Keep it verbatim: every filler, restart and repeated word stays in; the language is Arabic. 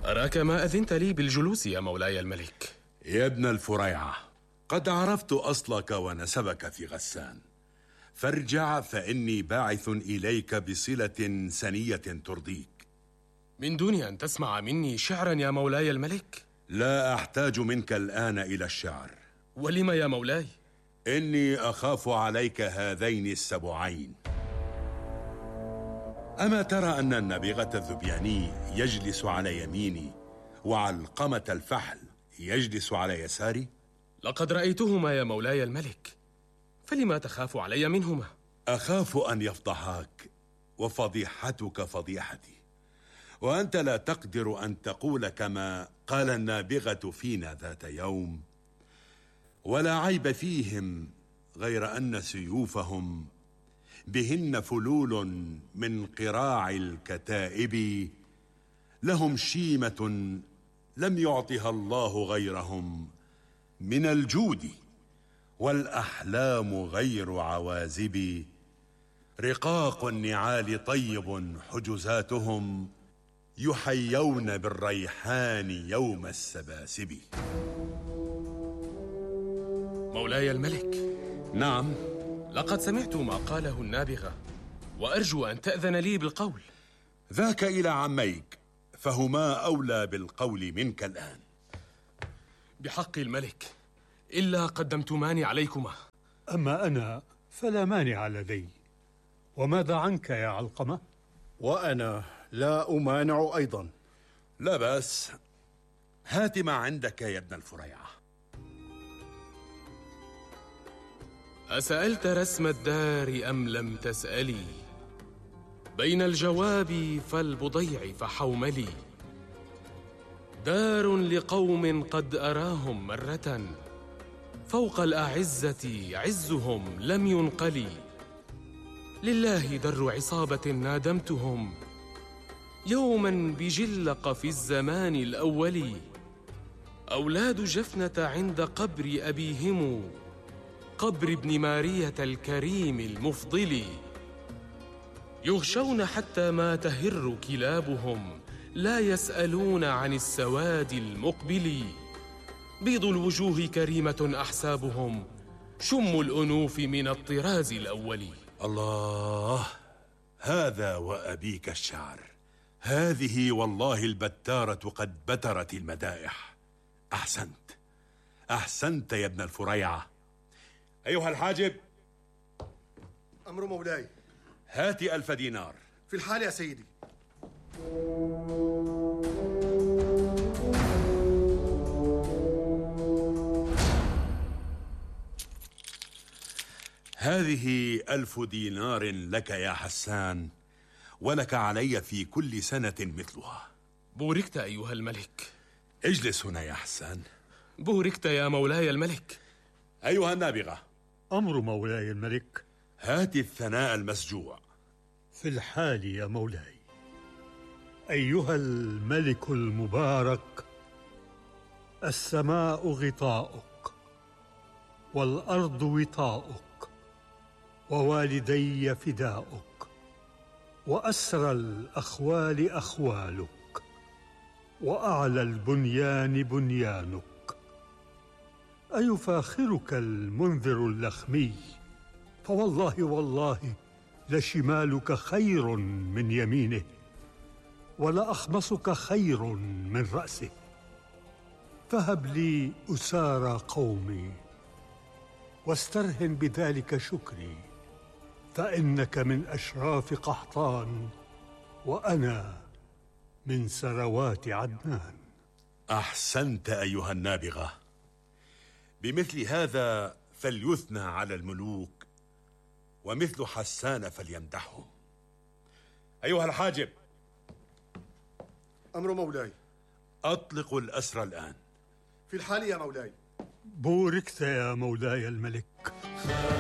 أراك ما أذنت لي بالجلوس يا مولاي الملك. يا ابن الفريعة، قد عرفت أصلك ونسبك في غسان، فارجع فإني باعث إليك بصلة سنية ترضيك. من دون أن تسمع مني شعرا يا مولاي الملك؟ لا أحتاج منك الآن إلى الشعر. ولم يا مولاي؟ إني أخاف عليك هذين السبعين. أما ترى أن النابغة الذبياني يجلس على يميني وعلقمة الفحل يجلس على يساري؟ لقد رأيتهما يا مولاي الملك، فلما تخاف علي منهما؟ أخاف أن يفضحاك وفضيحتك فضيحتي، وأنت لا تقدر أن تقول كما قال النابغة فينا ذات يوم: ولا عيب فيهم غير أن سيوفهم بهن فلول من قراع الكتائب، لهم شيمة لم يعطها الله غيرهم من الجود، والأحلام غير عوازب، رقاق النعال طيب حجزاتهم، يحيون بالريحان يوم السباسب. مولاي الملك. نعم. لقد سمعت ما قاله النابغة، وأرجو أن تأذن لي بالقول. ذاك إلى عميك، فهما أولى بالقول منك الآن. بحق الملك، إلا قدمتماني عليكما. أما أنا فلا مانع لدي. وماذا عنك يا علقمة؟ وأنا لا أمانع أيضا. لا بأس، هات ما عندك يا ابن الفريعة. أسألت رسم الدار أم لم تسألي؟ بين الجواب فالبضيع فحوملي. دار لقوم قد أراهم مرة، فوق الأعزة عزهم لم ينقلي. لله در عصابة نادمتهم، يوما بجلق في الزمان الأول. أولاد جفنة عند قبر أبيهم، قبر ابن مارية الكريم المفضل. يغشون حتى ما تهر كلابهم، لا يسألون عن السواد المقبل. بيض الوجوه كريمة أحسابهم، شم الأنوف من الطراز الأول. الله، هذا وأبيك الشعر. هذه والله البتارة قد بترت المدائح. أحسنت أحسنت يا ابن الفريعة. أيها الحاجب. أمر مولاي. هات ألف دينار. في الحال يا سيدي. هذه ألف دينار لك يا حسان، ولك علي في كل سنة مثلها. بوركت أيها الملك. اجلس هنا يا حسان. بوركت يا مولاي الملك. أيها النابغة. أمر مولاي الملك. هات الثناء المسجوع. في الحال يا مولاي. أيها الملك المبارك، السماء غطاؤك، والأرض وطاؤك، ووالدي فداؤك، وأسرى الأخوال أخوالك، وأعلى البنيان بنيانك. أيفاخرك المنذر اللخمي؟ فوالله والله لشمالك خير من يمينه، ولأخمصك خير من رأسه. فهب لي أسارى قومي، واسترهن بذلك شكري، فإنك من أشراف قحطان، وأنا من ثروات عدنان. أحسنت أيها النابغة. بمثل هذا فليثنى على الملوك، ومثل حسان فليمدحهم. أيها الحاجب. أمر مولاي. أطلق الأسرى الآن. في الحال يا مولاي. بوركت يا مولاي الملك.